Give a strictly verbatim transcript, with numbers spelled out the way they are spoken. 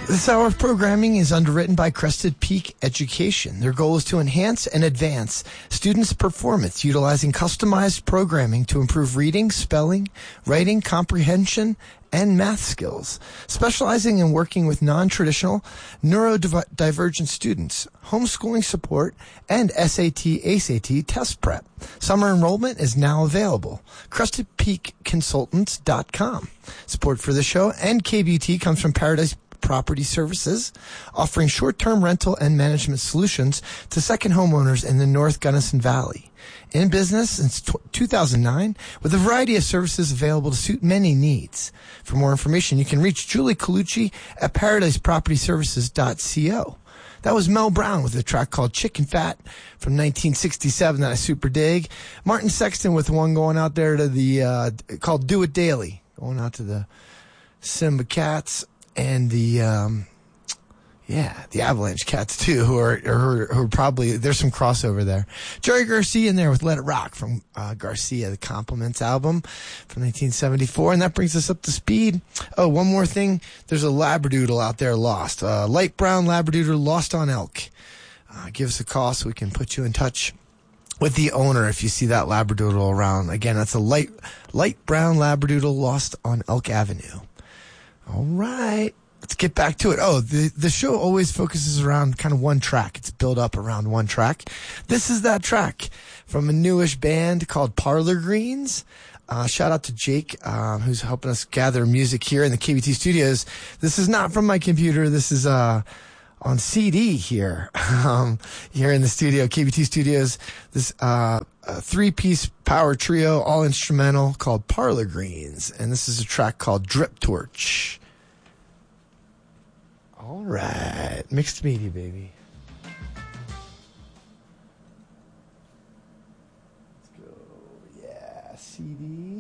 This hour of programming is underwritten by Crested Peak Education. Their goal is to enhance and advance students' performance utilizing customized programming to improve reading, spelling, writing, comprehension, and math skills. Specializing in working with non-traditional, neurodivergent students, homeschooling support, and S A T, A C T test prep. Summer enrollment is now available. Crested Peak Consultants dot com. Support for the show and K B T comes from Paradise Property Services, offering short-term rental and management solutions to second homeowners in the North Gunnison Valley. In business since two thousand nine, with a variety of services available to suit many needs. For more information, you can reach Julie Colucci at paradise property services dot co. That was Mel Brown with a track called Chicken Fat from nineteen sixty-seven that I super dig. Martin Sexton with one going out there to the, uh, called Do It Daily, going out to the Simba Cats. And the, um, yeah, the Avalanche Cats, too, who are, who are, who are probably, there's some crossover there. Jerry Garcia in there with Let It Rock from uh, Garcia, the Compliments album from nineteen seventy-four. And that brings us up to speed. Oh, one more thing. There's a Labradoodle out there lost. Uh, light brown Labradoodle lost on elk. Uh, give us a call so we can put you in touch with the owner if you see that Labradoodle around. Again, that's a light, light brown Labradoodle lost on Elk Avenue. All right, let's get back to it. Oh, the, the show always focuses around kind of one track. It's built up around one track. This is that track from a newish band called Parlor Greens. Uh, shout out to Jake, um, who's helping us gather music here in the K B T studios. This is not from my computer. This is uh, on C D here, um, here in the studio, K B T studios. This uh, a three-piece power trio, all instrumental, called Parlor Greens. And this is a track called Drip Torch. All right. Mixed media, baby. Let's go. Yeah, C D.